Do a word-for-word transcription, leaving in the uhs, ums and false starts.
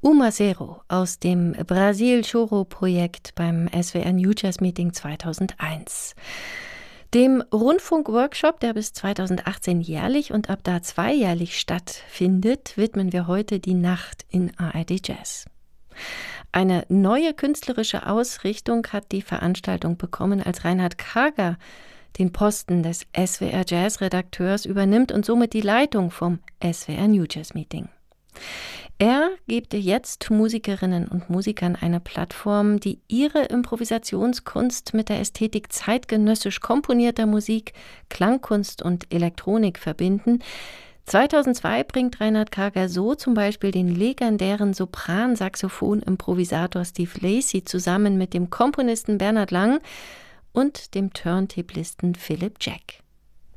Uma Zero aus dem Brasil Choro-Projekt beim S W R New Jazz Meeting zweitausendeins. Dem Rundfunkworkshop, der bis zweitausendachtzehn jährlich und ab da zweijährlich stattfindet, widmen wir heute die Nacht in A R D Jazz. Eine neue künstlerische Ausrichtung hat die Veranstaltung bekommen, als Reinhard Kager den Posten des S W R Jazz-Redakteurs übernimmt und somit die Leitung vom S W R New Jazz Meeting. Er gibt jetzt Musikerinnen und Musikern eine Plattform, die ihre Improvisationskunst mit der Ästhetik zeitgenössisch komponierter Musik, Klangkunst und Elektronik verbinden. zweitausendzwei bringt Reinhard Kager so zum Beispiel den legendären Sopran-Saxophon-Improvisator Steve Lacy zusammen mit dem Komponisten Bernhard Lang und dem Turntablisten Philip Jack.